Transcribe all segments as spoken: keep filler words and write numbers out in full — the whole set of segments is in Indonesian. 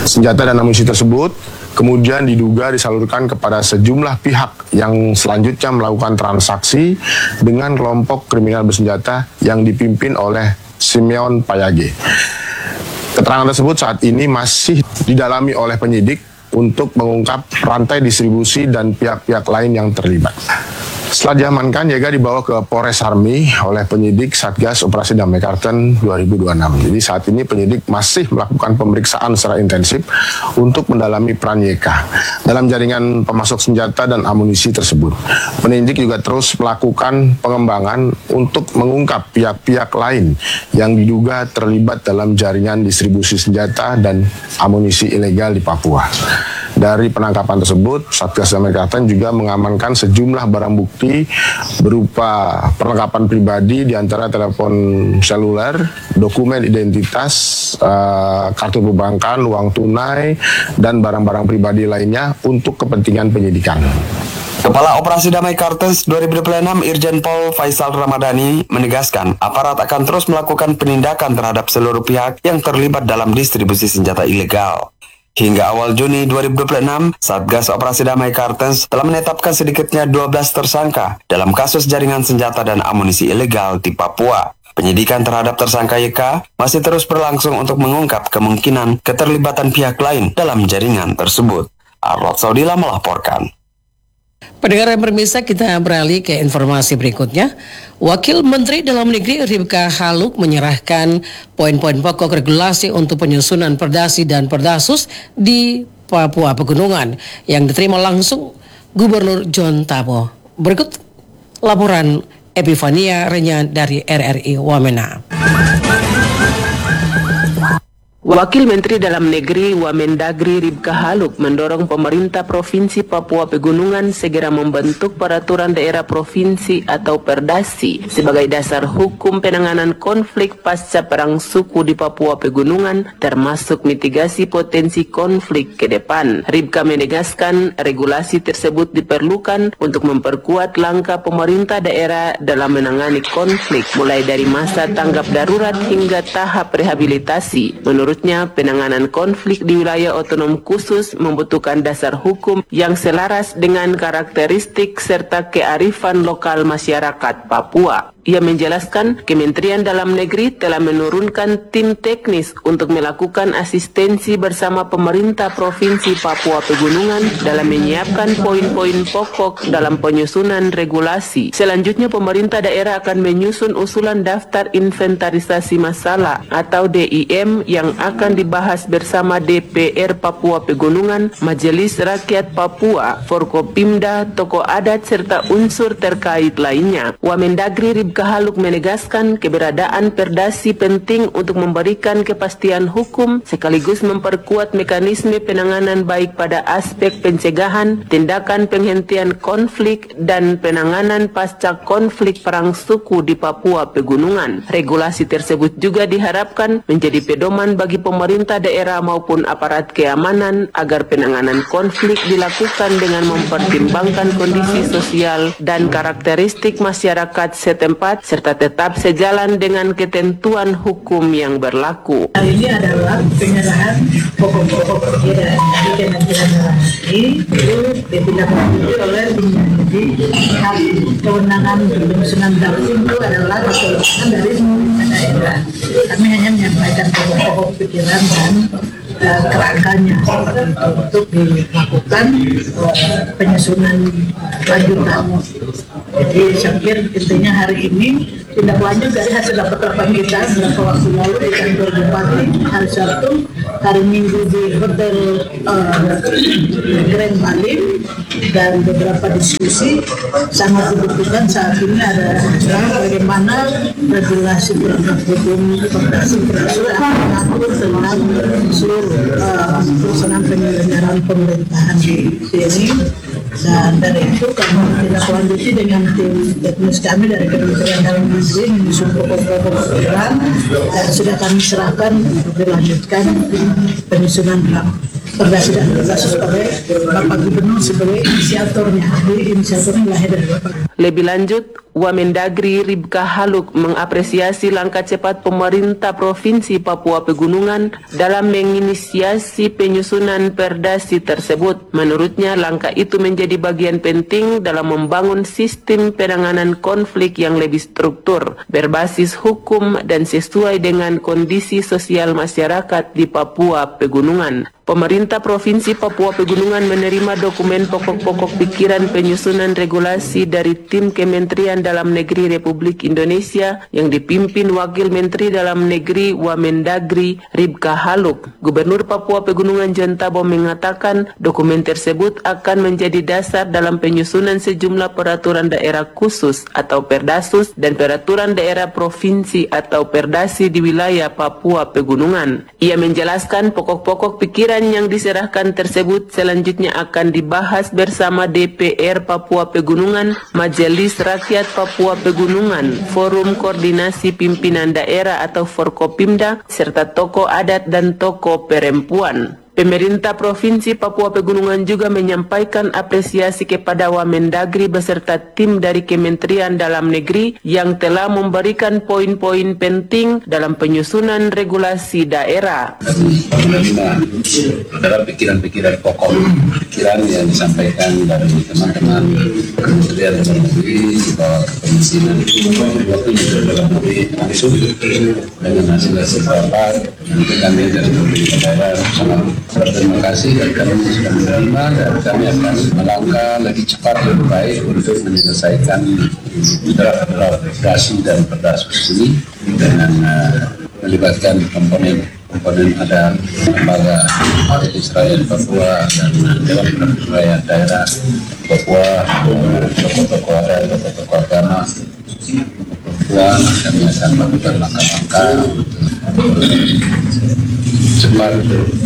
Senjata dan amunisi tersebut kemudian diduga disalurkan kepada sejumlah pihak yang selanjutnya melakukan transaksi dengan kelompok kriminal bersenjata yang dipimpin oleh Simeon Payage. Keterangan tersebut saat ini masih didalami oleh penyidik untuk mengungkap rantai distribusi dan pihak-pihak lain yang terlibat. Setelah diamankan, Yega dibawa ke Polres Army oleh penyidik Satgas Operasi Damai Karten dua ribu dua puluh enam. Jadi saat ini penyidik masih melakukan pemeriksaan secara intensif untuk mendalami peran Y K dalam jaringan pemasok senjata dan amunisi tersebut. Penyidik juga terus melakukan pengembangan untuk mengungkap pihak-pihak lain yang diduga terlibat dalam jaringan distribusi senjata dan amunisi ilegal di Papua. Dari penangkapan tersebut, Satgas Damai Karten juga mengamankan sejumlah barang bukti berupa perlengkapan pribadi, diantara telepon seluler, dokumen identitas, uh, kartu perbankan, uang tunai, dan barang-barang pribadi lainnya untuk kepentingan penyidikan. Kepala Operasi Damai Karten dua ribu dua puluh enam Irjen Pol Faisal Ramadhani menegaskan aparat akan terus melakukan penindakan terhadap seluruh pihak yang terlibat dalam distribusi senjata ilegal. Hingga awal Juni dua ribu dua puluh enam, Satgas Operasi Damai Karten telah menetapkan sedikitnya dua belas tersangka dalam kasus jaringan senjata dan amunisi ilegal di Papua. Penyidikan terhadap tersangka Y K masih terus berlangsung untuk mengungkap kemungkinan keterlibatan pihak lain dalam jaringan tersebut. Arlot Saudila melaporkan. Pendengar yang bermisa, kita beralih ke informasi berikutnya. Wakil Menteri Dalam Negeri Ribka Haluk menyerahkan poin-poin pokok regulasi untuk penyusunan Perdasi dan Perdasus di Papua Pegunungan yang diterima langsung Gubernur John Tabo. Berikut laporan Epifania Renya dari R R I Wamena. Wakil Menteri Dalam Negeri Wamendagri Ribka Haluk mendorong pemerintah Provinsi Papua Pegunungan segera membentuk peraturan daerah provinsi atau Perdasi sebagai dasar hukum penanganan konflik pasca perang suku di Papua Pegunungan, termasuk mitigasi potensi konflik ke depan. Ribka menegaskan regulasi tersebut diperlukan untuk memperkuat langkah pemerintah daerah dalam menangani konflik, mulai dari masa tanggap darurat hingga tahap rehabilitasi. Menurut Menurutnya, penanganan konflik di wilayah otonom khusus membutuhkan dasar hukum yang selaras dengan karakteristik serta kearifan lokal masyarakat Papua. Ia menjelaskan Kementerian Dalam Negeri telah menurunkan tim teknis untuk melakukan asistensi bersama pemerintah Provinsi Papua Pegunungan dalam menyiapkan poin-poin pokok dalam penyusunan regulasi. Selanjutnya, pemerintah daerah akan menyusun usulan daftar inventarisasi masalah atau D I M yang akan dibahas bersama D P R Papua Pegunungan, Majelis Rakyat Papua, Forkopimda, tokoh adat, serta unsur terkait lainnya. Wamendagri Ribka Haluk menegaskan keberadaan Perdasi penting untuk memberikan kepastian hukum sekaligus memperkuat mekanisme penanganan baik pada aspek pencegahan, tindakan penghentian konflik, dan penanganan pasca konflik perang suku di Papua Pegunungan. Regulasi tersebut juga diharapkan menjadi pedoman bagi pemerintah daerah maupun aparat keamanan agar penanganan konflik dilakukan dengan mempertimbangkan kondisi sosial dan karakteristik masyarakat setempat serta tetap sejalan dengan ketentuan hukum yang berlaku. Hari ini adalah penyerahan pokok-pokok perkiraan dari Kementerian Dalam Negeri itu ditindaklanjuti oleh Jadi hak kewenangan penyusunan draft itu adalah kewenangan dari pemerintah daerah. Kami hanya menyampaikan pokok-pokok pikiran dan uh, kerangkanya untuk dilakukan uh, penyusunan lanjutan. Jadi saya pikir intinya hari ini tindak lanjut dari hasil rapat rapat kita beberapa waktu lalu di kantor Bupati hari Sabtu, hari Minggu di Hotel uh, Grand Bali, dan beberapa diskusi sangat dibutuhkan saat ini ada bagaimana regulasi produk hukum Perdasi Perdasus akan mengatur tentang seluruh uh, pelaksanaan penyelenggaraan pemerintahan di sini. Dan dari itu kami tidak lanjuti dengan tim teknis kami dari Kementerian Dalam Negeri menyusun pokok-pokok peraturan dan sudah kami serahkan untuk dilanjutkan penyusunan draft Perdasi dan Perdasus oleh Bapak Gubernur sebagai inisiatornya. Jadi inisiatornya lahir dari Bapak. Lebih lanjut, Wamendagri Ribka Haluk mengapresiasi langkah cepat pemerintah Provinsi Papua Pegunungan dalam menginisiasi penyusunan perdasi tersebut. Menurutnya, langkah itu menjadi bagian penting dalam membangun sistem penanganan konflik yang lebih struktur, berbasis hukum dan sesuai dengan kondisi sosial masyarakat di Papua Pegunungan. Pemerintah Provinsi Papua Pegunungan menerima dokumen pokok-pokok pikiran penyusunan regulasi dari tim Kementerian Dalam Negeri Republik Indonesia yang dipimpin Wakil Menteri Dalam Negeri Wamendagri Ribka Haluk. Gubernur Papua Pegunungan John Tabo mengatakan dokumen tersebut akan menjadi dasar dalam penyusunan sejumlah peraturan daerah khusus atau perdasus dan peraturan daerah provinsi atau perdasi di wilayah Papua Pegunungan. Ia menjelaskan pokok-pokok pikiran yang diserahkan tersebut selanjutnya akan dibahas bersama D P R Papua Pegunungan, Majelis Rakyat Papua Pegunungan, Forum Koordinasi Pimpinan Daerah atau Forkopimda, serta tokoh adat dan tokoh perempuan. Pemerintah Provinsi Papua Pegunungan juga menyampaikan apresiasi kepada Wamendagri beserta tim dari Kementerian Dalam Negeri yang telah memberikan poin-poin penting dalam penyusunan regulasi daerah. Menerima adalah pikiran-pikiran pokok, pikiran yang disampaikan dari teman-teman Kementerian Dalam Negeri di bawah kepemimpinan Wakil Dalam Negeri langsung dengan hasil-hasil rapat. Nanti kami dari pemerintah daerah sangat berterima kasih dan kami sudah menerima dan kami akan melangkah lebih cepat lebih baik untuk menyelesaikan draft-draft perdasi dan perdasus ini dengan uh, melibatkan komponen komponen ada lembaga Israel Papua dan Dewan Perwakilan Daerah Papua, tokoh-tokoh adat, tokoh-tokoh agama Papua. Kami akan melakukan langkah-langkah untuk cepat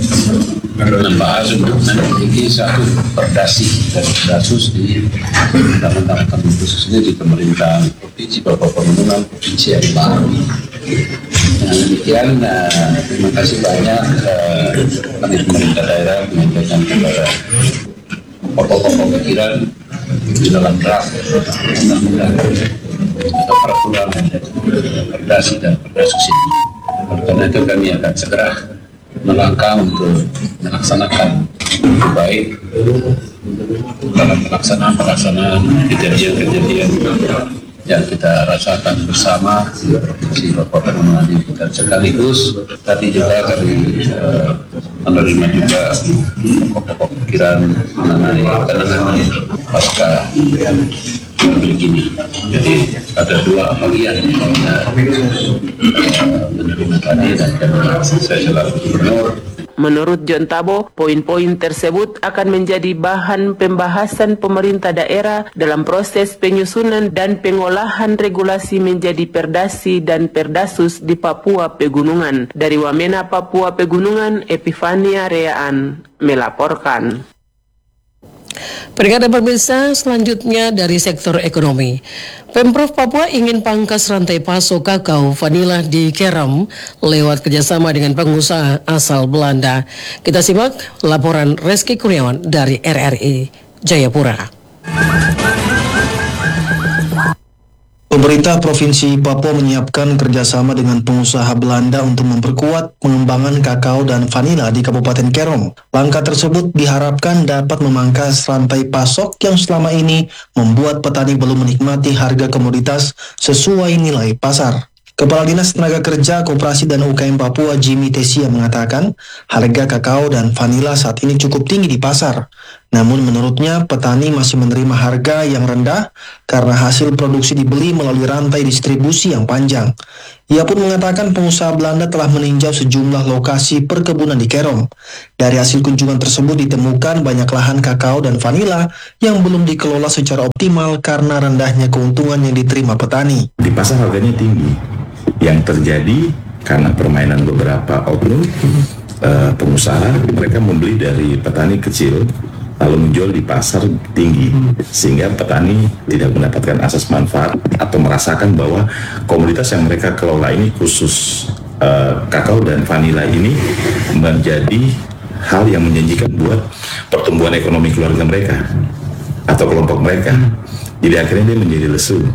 membahas untuk memiliki satu perdasi dan perdasus di undang-undang khusus ini di pemerintahan Provinsi Papua Pegunungan Provinsi yang baru. Dengan demikian, uh, terima kasih banyak uh, kami pemerintah daerah menyampaikan kepada pokok-pokok pikiran di dalam draft undang-undang atau peraturan perdasi dan perdasus ini. Karena itu kami akan segera melangkah untuk melaksanakan lebih baik dalam pelaksanaan-pelaksanaan kejadian-kejadian yang kita rasakan bersama di Provinsi Papua Pegunungan ini. Dan sekaligus tadi juga kami uh, menerima juga pokok-pokok pikiran mengenai penanganan pasca konflik ini. Jadi ada dua bagian yang uh, menerima tadi dan kami saya selaku gubernur. Menurut John Tabo, poin-poin tersebut akan menjadi bahan pembahasan pemerintah daerah dalam proses penyusunan dan pengolahan regulasi menjadi perdasi dan perdasus di Papua Pegunungan. Dari Wamena, Papua Pegunungan, Epifania Reaan melaporkan. Pendengar dan pemirsa, selanjutnya dari sektor ekonomi. Pemprov Papua ingin pangkas rantai pasok kakao vanila di Keram lewat kerjasama dengan pengusaha asal Belanda. Kita simak laporan Reski Kurniawan dari R R I Jayapura. Pemerintah Provinsi Papua menyiapkan kerjasama dengan pengusaha Belanda untuk memperkuat pengembangan kakao dan vanila di Kabupaten Kerom. Langkah tersebut diharapkan dapat memangkas rantai pasok yang selama ini membuat petani belum menikmati harga komoditas sesuai nilai pasar. Kepala Dinas Tenaga Kerja, Koperasi dan U K M Papua Jimmy Tesia mengatakan harga kakao dan vanila saat ini cukup tinggi di pasar. Namun menurutnya petani masih menerima harga yang rendah karena hasil produksi dibeli melalui rantai distribusi yang panjang. Ia pun mengatakan pengusaha Belanda telah meninjau sejumlah lokasi perkebunan di Kerom. Dari hasil kunjungan tersebut ditemukan banyak lahan kakao dan vanila yang belum dikelola secara optimal karena rendahnya keuntungan yang diterima petani. Di pasar harganya tinggi. Yang terjadi karena permainan beberapa oknum uh, pengusaha, mereka membeli dari petani kecil lalu menjual di pasar tinggi, sehingga petani tidak mendapatkan asas manfaat atau merasakan bahwa komoditas yang mereka kelola ini, khusus uh, kakao dan vanila ini, menjadi hal yang menjanjikan buat pertumbuhan ekonomi keluarga mereka atau kelompok mereka. Jadi akhirnya dia menjadi lesu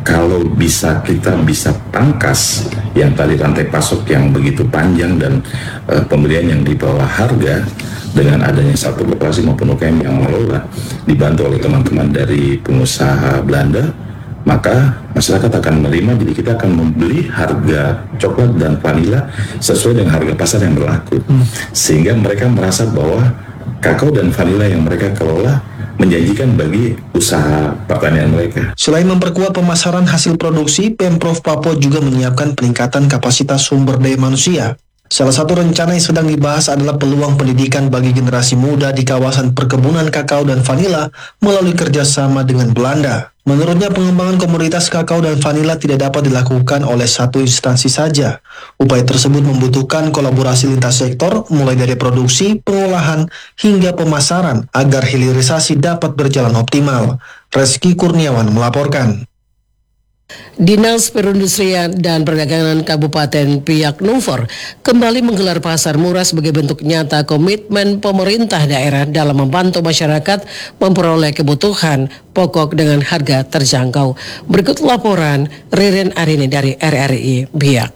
kalau bisa kita bisa pangkas yang tali rantai pasok yang begitu panjang dan uh, pembelian yang di bawah harga dengan adanya satu koperasi maupun U K M yang mengelola dibantu oleh teman-teman dari pengusaha Belanda, maka masyarakat akan menerima, jadi kita akan membeli harga coklat dan vanila sesuai dengan harga pasar yang berlaku, sehingga mereka merasa bahwa kakao dan vanila yang mereka kelola menjanjikan bagi usaha pertanian mereka. Selain memperkuat pemasaran hasil produksi, Pemprov Papua juga menyiapkan peningkatan kapasitas sumber daya manusia. Salah satu rencana yang sedang dibahas adalah peluang pendidikan bagi generasi muda di kawasan perkebunan kakao dan vanila melalui kerjasama dengan Belanda. Menurutnya, pengembangan komoditas kakao dan vanila tidak dapat dilakukan oleh satu instansi saja. Upaya tersebut membutuhkan kolaborasi lintas sektor, mulai dari produksi, pengolahan, hingga pemasaran, agar hilirisasi dapat berjalan optimal. Reski Kurniawan melaporkan. Dinas Perindustrian dan Perdagangan Kabupaten Biak Numfor kembali menggelar pasar murah sebagai bentuk nyata komitmen pemerintah daerah dalam membantu masyarakat memperoleh kebutuhan pokok dengan harga terjangkau. Berikut laporan Ririn Arini dari R R I Biak.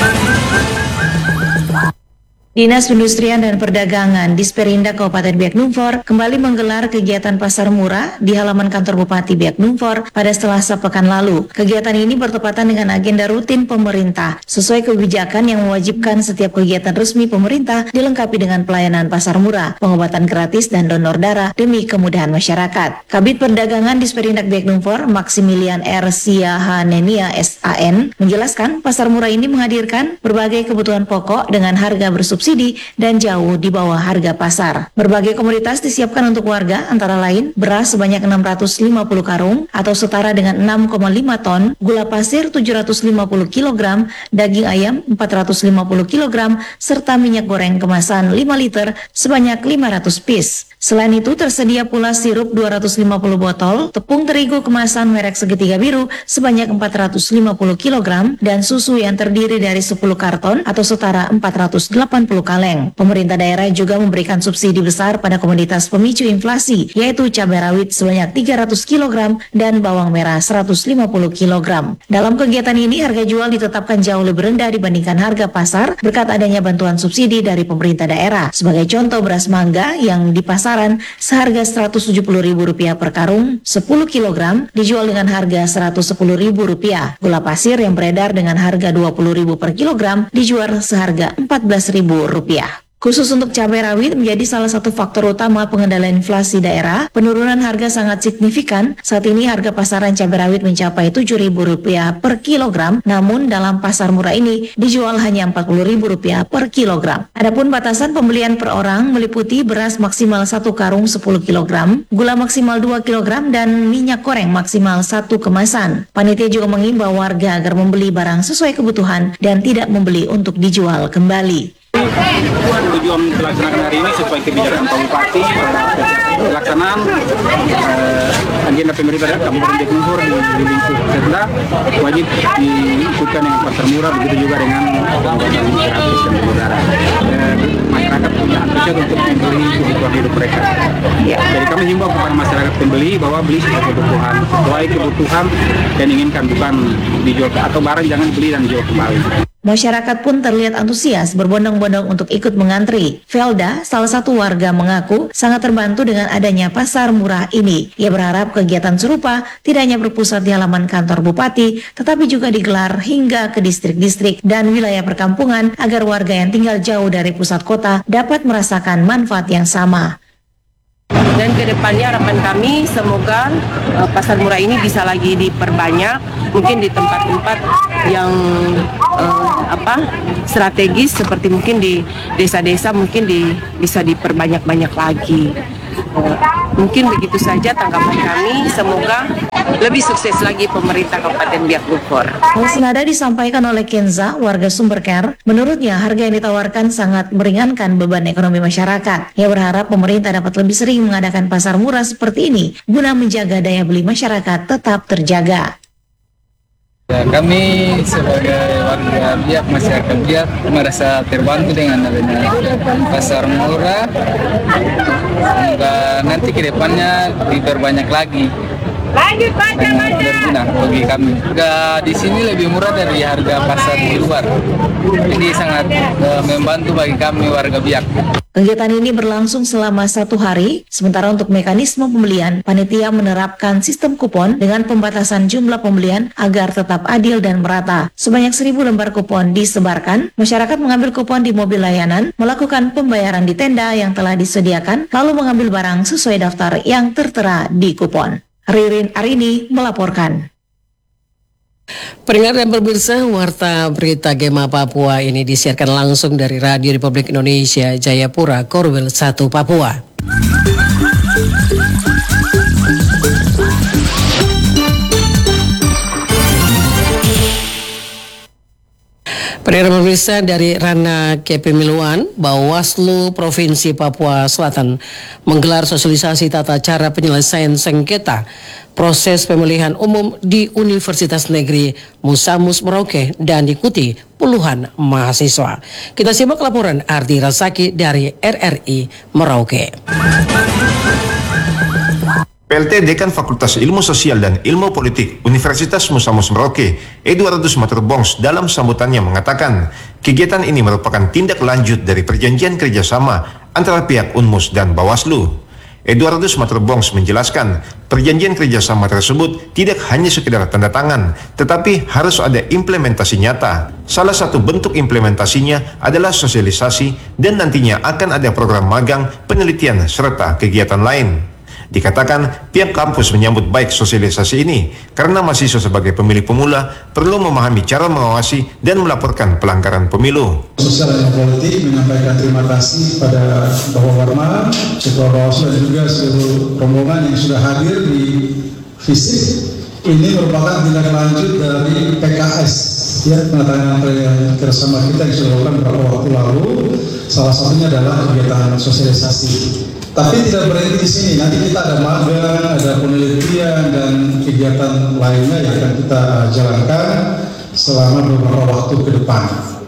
Dinas Perindustrian dan Perdagangan Disperindak Kabupaten Biak Numfor kembali menggelar kegiatan pasar murah di halaman kantor Bupati Biak Numfor pada Selasa pekan lalu. Kegiatan ini bertepatan dengan agenda rutin pemerintah sesuai kebijakan yang mewajibkan setiap kegiatan resmi pemerintah dilengkapi dengan pelayanan pasar murah, pengobatan gratis dan donor darah demi kemudahan masyarakat. Kabid Perdagangan Disperindak Biak Numfor Maximilian R. Siahanenia S A N menjelaskan pasar murah ini menghadirkan berbagai kebutuhan pokok dengan harga bersubsidi dan jauh di bawah harga pasar. Berbagai komoditas disiapkan untuk warga, antara lain beras sebanyak enam ratus lima puluh karung atau setara dengan enam koma lima ton, gula pasir tujuh ratus lima puluh kilogram, daging ayam empat ratus lima puluh kilogram, serta minyak goreng kemasan lima liter sebanyak lima ratus piece. Selain itu tersedia pula sirup dua ratus lima puluh botol, tepung terigu kemasan merek segitiga biru sebanyak empat ratus lima puluh kilogram, dan susu yang terdiri dari sepuluh karton atau setara empat ratus delapan puluh kaleng. Pemerintah daerah juga memberikan subsidi besar pada komoditas pemicu inflasi, yaitu cabai rawit sebanyak tiga ratus kilogram dan bawang merah seratus lima puluh kilogram. Dalam kegiatan ini harga jual ditetapkan jauh lebih rendah dibandingkan harga pasar berkat adanya bantuan subsidi dari pemerintah daerah. Sebagai contoh, beras mangga yang di pasaran seharga seratus tujuh puluh ribu rupiah per karung, sepuluh kilogram dijual dengan harga seratus sepuluh ribu rupiah. Gula pasir yang beredar dengan harga dua puluh ribu per kilogram dijual seharga empat belas ribu rupiah. Khusus untuk cabai rawit menjadi salah satu faktor utama pengendalian inflasi daerah. Penurunan harga sangat signifikan. Saat ini harga pasaran cabai rawit mencapai tujuh ribu rupiah per kilogram, namun dalam pasar murah ini dijual hanya empat puluh ribu rupiah per kilogram. Adapun batasan pembelian per orang meliputi beras maksimal satu karung sepuluh kilogram, gula maksimal dua kilogram, dan minyak goreng maksimal satu kemasan. Panitia juga mengimbau warga agar membeli barang sesuai kebutuhan dan tidak membeli untuk dijual kembali. Tujuan pelaksanaan hari ini sesuai kebijakan Pak Bupati, pelaksanaan eh, agenda pemerintah dan Kabupaten Biak Numfor di, di lingkup Setda wajib diikutkan dengan pasar murah, begitu juga dengan pengobatan gratis dan udara. Eh, masyarakat punya antusias untuk membeli kebutuhan hidup mereka. Ya. Jadi kami himbau kepada masyarakat pembeli bahwa beli sesuai kebutuhan, sesuai kebutuhan dan inginkan, bukan dijual atau barang jangan beli dan dijual kembali. Masyarakat pun terlihat antusias berbondong-bondong untuk ikut mengantri. Felda, salah satu warga, mengaku sangat terbantu dengan adanya pasar murah ini. Ia berharap kegiatan serupa tidak hanya berpusat di halaman kantor bupati, tetapi juga digelar hingga ke distrik-distrik dan wilayah perkampungan agar warga yang tinggal jauh dari pusat kota dapat merasakan manfaat yang sama. Dan kedepannya harapan kami semoga uh, pasar murah ini bisa lagi diperbanyak, mungkin di tempat-tempat yang uh, apa strategis seperti mungkin di desa-desa, mungkin di, bisa diperbanyak-banyak lagi. Uh, mungkin begitu saja tanggapan kami, semoga lebih sukses lagi pemerintah Kabupaten Biak Numfor. Hal senada disampaikan oleh Kenza, warga Sumberker. Menurutnya harga yang ditawarkan sangat meringankan beban ekonomi masyarakat. Ia berharap pemerintah dapat lebih sering mengadakan pasar murah seperti ini guna menjaga daya beli masyarakat tetap terjaga. Ya, kami sebagai warga Biak, masyarakat Biak merasa terbantu dengan adanya pasar murah. Semoga nanti ke depannya diperbanyak lagi sangat berguna bagi kami. Harga di sini lebih murah dari harga pasar di luar, jadi sangat uh, membantu bagi kami warga Biak. Kegiatan ini berlangsung selama satu hari, sementara untuk mekanisme pembelian, panitia menerapkan sistem kupon dengan pembatasan jumlah pembelian agar tetap adil dan merata. Sebanyak seribu lembar kupon disebarkan, masyarakat mengambil kupon di mobil layanan, melakukan pembayaran di tenda yang telah disediakan, lalu mengambil barang sesuai daftar yang tertera di kupon. Ririn Arini melaporkan. Pendengar dan pemirsa, Warta Berita Gema Papua ini disiarkan langsung dari Radio Republik Indonesia Jayapura, Korwil satu, Papua. Pendengar dan pemirsa, dari ranah kepemiluan, Bawaslu Provinsi Papua Selatan menggelar sosialisasi tata cara penyelesaian sengketa proses pemilihan umum di Universitas Negeri Musamus Merauke dan diikuti puluhan mahasiswa. Kita simak laporan Ardi Rasaki dari R R I Merauke. P L T Dekan Fakultas Ilmu Sosial dan Ilmu Politik Universitas Musamus Merauke, Eduardus Maturbongs, dalam sambutannya mengatakan kegiatan ini merupakan tindak lanjut dari perjanjian kerjasama antara pihak Unmus dan Bawaslu. Eduardus Maturbongs menjelaskan, perjanjian kerjasama tersebut tidak hanya sekedar tanda tangan, tetapi harus ada implementasi nyata. Salah satu bentuk implementasinya adalah sosialisasi dan nantinya akan ada program magang, penelitian, serta kegiatan lain. Dikatakan pihak kampus menyambut baik sosialisasi ini karena mahasiswa sebagai pemilih pemula perlu memahami cara mengawasi dan melaporkan pelanggaran pemilu. Sosial dan politik menyampaikan terima kasih pada Bapak Warma, Ketua Bawaslu dan juga seluruh rombongan yang sudah hadir di FISIP. Ini merupakan tindak lanjut dari P K S, ya, penandatanganan kerjasama kita yang sudah dilakukan beberapa waktu lalu. Salah satunya adalah kegiatan sosialisasi. Tapi tidak berhenti di sini. Nanti kita ada magang, ada penelitian dan kegiatan lainnya yang akan kita jalankan selama beberapa waktu ke depan.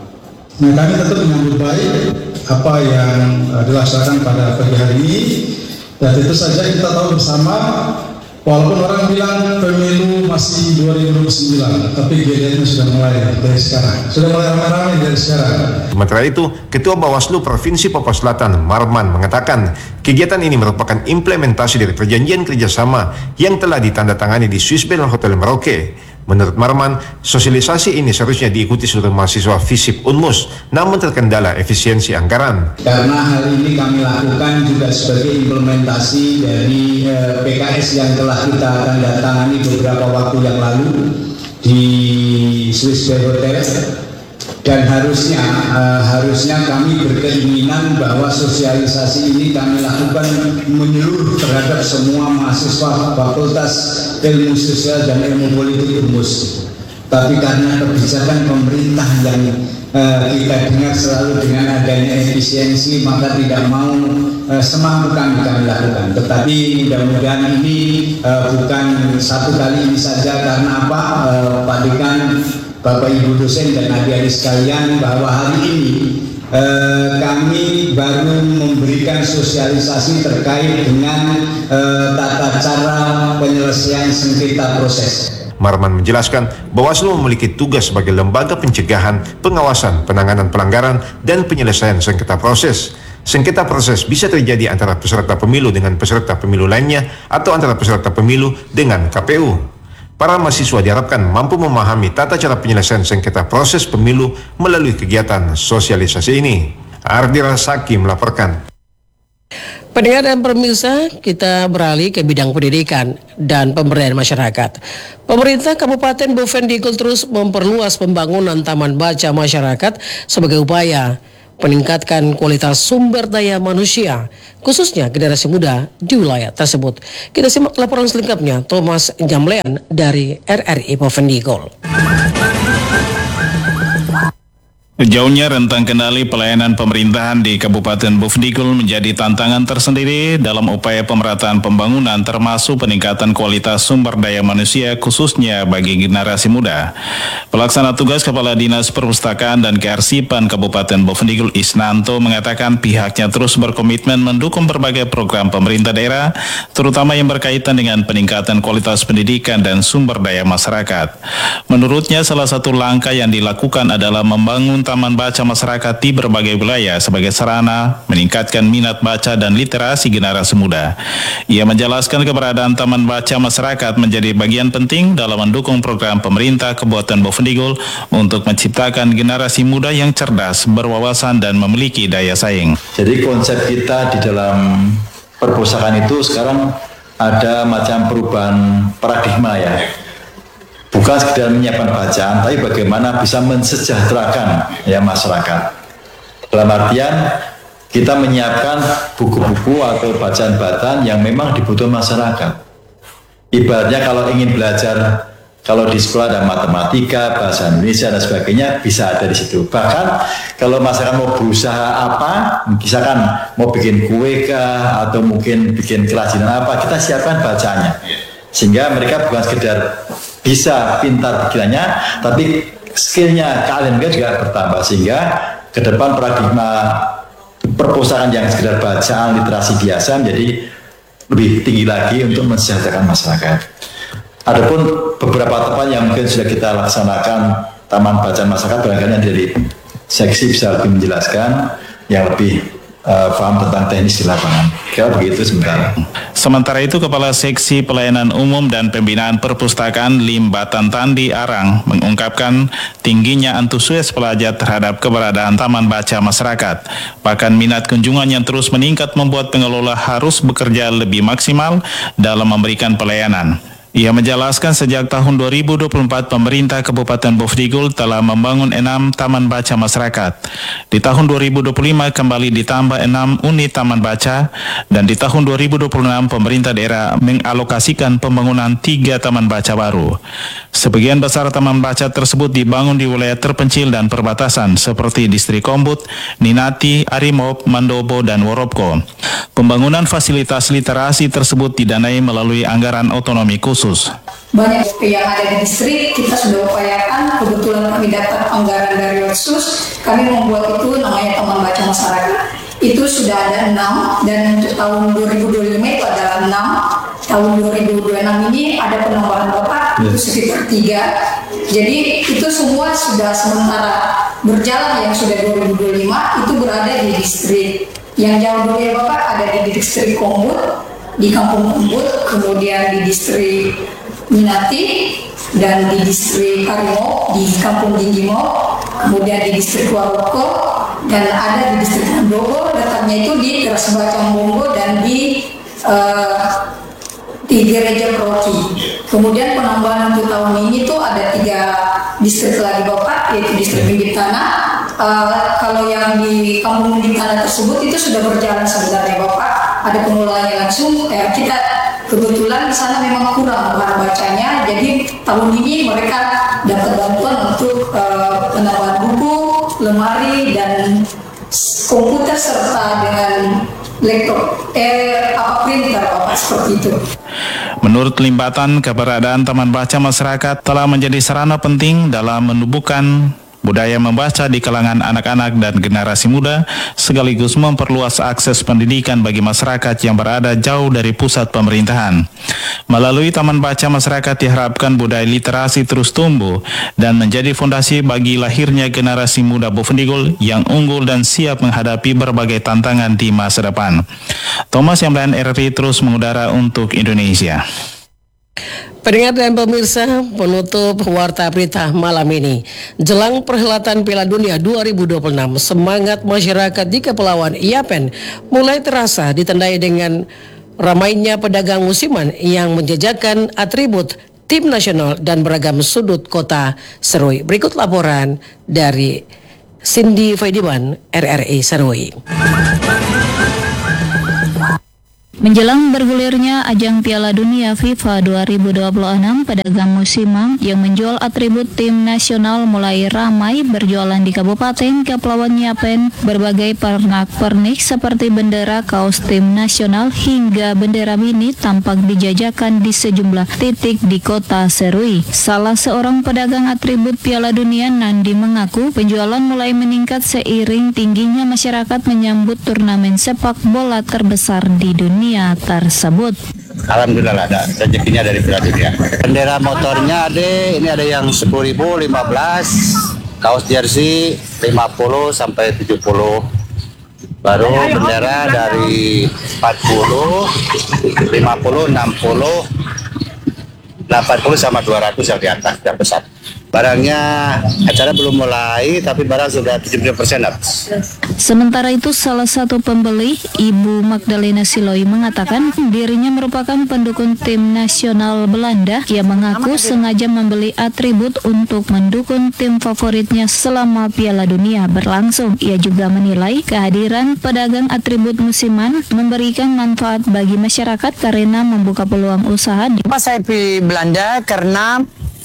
Nah, kami tentu menyambut baik apa yang uh, dilaksanakan pada pagi hari ini. Dan tentu saja kita tahu bersama, walaupun orang bilang pemilu masih dua ribu dua puluh sembilan, tapi G D N sudah mulai dari sekarang. Sudah mulai ramai-ramai dari sekarang. Sementara itu, Ketua Bawaslu Provinsi Papua Selatan, Marman, mengatakan kegiatan ini merupakan implementasi dari perjanjian kerjasama yang telah ditandatangani di Swiss Bell Hotel Merauke. Menurut Marman, sosialisasi ini seharusnya diikuti seluruh mahasiswa FISIP Unmus, namun terkendala efisiensi anggaran. Karena hal ini kami lakukan juga sebagai implementasi dari eh, P K S yang telah kita tandatangani beberapa waktu yang lalu di Swiss Bell Hotel. Dan harusnya uh, harusnya kami berkeinginan bahwa sosialisasi ini kami lakukan menyeluruh terhadap semua mahasiswa Fakultas Ilmu Sosial dan Ilmu Politik Unmus. Tapi karena kebijakan pemerintah yang uh, kita dengar selalu dengan adanya efisiensi, maka tidak mau uh, semampu kami kami lakukan. Tetapi mudah-mudahan ini uh, bukan satu kali ini saja, karena apa, uh, Pak Dekan, Bapak Ibu dosen dan adik-adik sekalian, bahwa hari ini eh, kami baru memberikan sosialisasi terkait dengan eh, tata cara penyelesaian sengketa proses. Marman menjelaskan, Bawaslu memiliki tugas sebagai lembaga pencegahan, pengawasan, penanganan pelanggaran, dan penyelesaian sengketa proses. Sengketa proses bisa terjadi antara peserta pemilu dengan peserta pemilu lainnya atau antara peserta pemilu dengan K P U. Para mahasiswa diharapkan mampu memahami tata cara penyelesaian sengketa proses pemilu melalui kegiatan sosialisasi ini. Ardi Rasaki melaporkan. Pendengar dan pemirsa, kita beralih ke bidang pendidikan dan pemberdayaan masyarakat. Pemerintah Kabupaten Bovendigul terus memperluas pembangunan taman baca masyarakat sebagai upaya meningkatkan kualitas sumber daya manusia, khususnya generasi muda di wilayah tersebut. Kita simak laporan selengkapnya Thomas Jamlean dari R R I Bovendigul. Jauhnya rentang kendali pelayanan pemerintahan di Kabupaten Bovendigul menjadi tantangan tersendiri dalam upaya pemerataan pembangunan termasuk peningkatan kualitas sumber daya manusia khususnya bagi generasi muda. Pelaksana tugas Kepala Dinas Perpustakaan dan Kearsipan Kabupaten Bovendigul Isnanto mengatakan pihaknya terus berkomitmen mendukung berbagai program pemerintah daerah terutama yang berkaitan dengan peningkatan kualitas pendidikan dan sumber daya masyarakat. Menurutnya salah satu langkah yang dilakukan adalah membangun taman baca masyarakat di berbagai wilayah sebagai sarana meningkatkan minat baca dan literasi generasi muda. Ia menjelaskan keberadaan taman baca masyarakat menjadi bagian penting dalam mendukung program pemerintah Kabupaten Bovendigul untuk menciptakan generasi muda yang cerdas, berwawasan dan memiliki daya saing. Jadi konsep kita di dalam perpustakaan itu sekarang ada macam perubahan paradigma ya. Bukan sekedar menyiapkan bacaan, tapi bagaimana bisa mensejahterakan ya masyarakat. Dalam artian kita menyiapkan buku-buku atau bacaan-bacaan yang memang dibutuhkan masyarakat. Ibaratnya kalau ingin belajar, kalau di sekolah ada matematika, bahasa Indonesia dan sebagainya, bisa ada di situ. Bahkan kalau masyarakat mau berusaha apa, misalkan mau bikin kue kah, atau mungkin bikin kerajinan apa, kita siapkan bacanya. Sehingga mereka bukan sekedar bisa pintar pikirannya, tapi skillnya kalian juga bertambah sehingga ke depan paradigma perpustakaan yang sekedar bacaan literasi biasa menjadi lebih tinggi lagi untuk mensejahterakan masyarakat. Adapun beberapa tempat yang mungkin sudah kita laksanakan taman bacaan masyarakat barangkali dari seksi bisa lebih menjelaskan yang lebih uh, paham tentang teknis di lapangan. Kira begitu sementara. Sementara itu, Kepala Seksi Pelayanan Umum dan Pembinaan Perpustakaan Limbatan Tandi Arang mengungkapkan tingginya antusias pelajar terhadap keberadaan taman baca masyarakat. Bahkan minat kunjungan yang terus meningkat membuat pengelola harus bekerja lebih maksimal dalam memberikan pelayanan. Ia menjelaskan sejak tahun dua ribu dua puluh empat pemerintah Kabupaten Bovendigul telah membangun enam taman baca masyarakat. Di tahun dua ribu dua puluh lima kembali ditambah enam unit taman baca dan di tahun dua ribu dua puluh enam pemerintah daerah mengalokasikan pembangunan tiga taman baca baru. Sebagian besar taman baca tersebut dibangun di wilayah terpencil dan perbatasan seperti Distrik Kombut, Ninati, Arimop, Mandobo, dan Worobko. Pembangunan fasilitas literasi tersebut didanai melalui anggaran otonomi khusus. Banyak yang ada di distrik kita sudah upayakan, kebetulan kami dapat anggaran dari Otsus, kami membuat itu namanya Taman Baca Masyarakat. Itu sudah ada enam dan untuk tahun dua ribu dua puluh lima itu ada enam. Tahun dua ribu dua puluh enam ini ada penambahan Bapak itu sekitar tiga. Jadi itu semua sudah sementara berjalan yang sudah dua ribu dua puluh lima itu berada di distrik. Yang jauh dulu ya Bapak ada di distrik Kombut, di Kampung Kombut, kemudian di distrik Minati, dan di distrik Karimo, di Kampung Jinjimo, kemudian di distrik Waroko, dan ada di distrik Mandobo, letaknya itu di Teras Bacang Bongo dan di uh, di Gereja Proki. Kemudian penambahan untuk tahun ini tuh ada tiga distrik lagi Bapak, yaitu distrik Bimbit Tanah. Uh, kalau yang di Kampung Bimbit Tanah tersebut itu sudah berjalan sebenarnya Bapak, ada pengelolanya langsung. Eh, kita kebetulan di sana memang kurang bahan bacanya, jadi tahun ini mereka dapat bantuan untuk uh, penambahan buku, lemari, dan komputer serta dengan laptop, eh, apa printer Bapak, seperti itu. Menurut Limbatan, keberadaan Taman Baca Masyarakat telah menjadi sarana penting dalam menumbuhkan budaya membaca di kalangan anak-anak dan generasi muda, sekaligus memperluas akses pendidikan bagi masyarakat yang berada jauh dari pusat pemerintahan. Melalui Taman Baca Masyarakat diharapkan budaya literasi terus tumbuh dan menjadi fondasi bagi lahirnya generasi muda Bovendigul yang unggul dan siap menghadapi berbagai tantangan di masa depan. Thomas Yamlan, R R I terus mengudara untuk Indonesia. Pendengar dan pemirsa, penutup Warta Berita malam ini. Jelang perhelatan Piala Dunia dua ribu dua puluh enam, semangat masyarakat di Kepulauan Yapen mulai terasa ditandai dengan ramainya pedagang musiman yang menjajakan atribut tim nasional dan beragam sudut kota Serui. Berikut laporan dari Cindy Faidiman, R R I Serui. Menjelang bergulirnya ajang Piala Dunia FIFA dua ribu dua puluh enam, pedagang musiman yang menjual atribut tim nasional mulai ramai berjualan di Kabupaten Kepulauan Yapen. Berbagai pernak-pernik seperti bendera, kaos tim nasional hingga bendera mini tampak dijajakan di sejumlah titik di kota Serui. Salah seorang pedagang atribut Piala Dunia, Nandi, mengaku penjualan mulai meningkat seiring tingginya masyarakat menyambut turnamen sepak bola terbesar di dunia tersebut. Alhamdulillah ada rezekinya dari Piala Dunia. Bendera motornya ada, ini ada yang sepuluh ribu, lima belas, kaos jersey lima puluh sampai tujuh puluh. Baru bendera dari empat puluh, lima puluh, enam puluh, delapan puluh sama dua ratus yang di atas, yang besar. Barangnya acara belum mulai, tapi barang sudah tujuh puluh persen habis. Sementara itu, salah satu pembeli, Ibu Magdalena Siloi, mengatakan dirinya merupakan pendukung tim nasional Belanda. Ia mengaku sengaja membeli atribut untuk mendukung tim favoritnya selama Piala Dunia berlangsung. Ia juga menilai kehadiran pedagang atribut musiman memberikan manfaat bagi masyarakat karena membuka peluang usaha. Kenapa saya pilih Belanda? Karena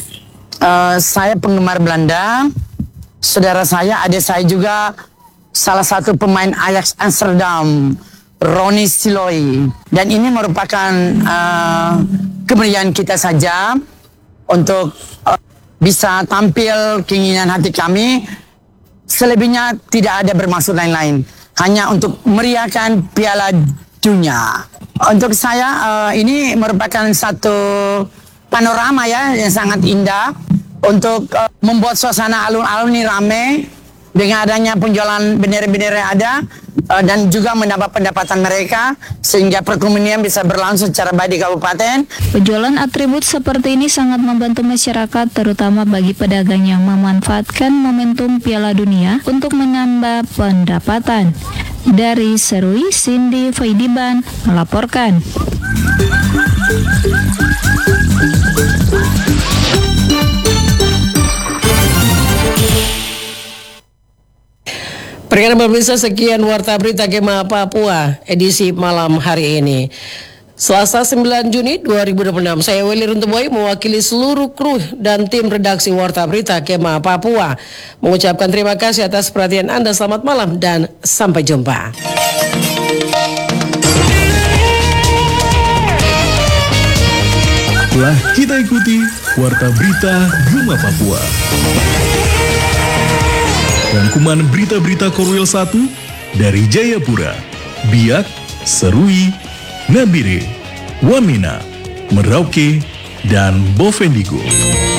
Uh, saya penggemar Belanda. Saudara saya, adik saya juga salah satu pemain Ajax Amsterdam, Ronnie Siloi. Dan ini merupakan uh, kemuliaan kita saja untuk uh, bisa tampil keinginan hati kami. Selebihnya tidak ada bermaksud lain-lain, hanya untuk meriahkan Piala Dunia. Untuk saya uh, ini merupakan satu panorama ya yang sangat indah untuk uh, membuat suasana alun-alun ini ramai dengan adanya penjualan bendera-bendera yang ada uh, dan juga mendapat pendapatan mereka sehingga perekonomian bisa berlangsung secara baik di kabupaten. Penjualan atribut seperti ini sangat membantu masyarakat, terutama bagi pedagang yang memanfaatkan momentum Piala Dunia untuk menambah pendapatan. Dari Serui, Cindy Faidiban melaporkan. Perkenalkan pemirsa, sekian Warta Berita Kemah Papua edisi malam hari ini, Selasa sembilan Juni dua ribu dua puluh enam. Saya Willy Runtuboy mewakili seluruh kru dan tim redaksi Warta Berita Kemah Papua mengucapkan terima kasih atas perhatian Anda. Selamat malam dan sampai jumpa. Telah kita ikuti Warta Berita Gema Papua. Rangkuman berita-berita Korwil satu dari Jayapura, Biak, Serui, Nabire, Wamena, Merauke, dan Bovendigul.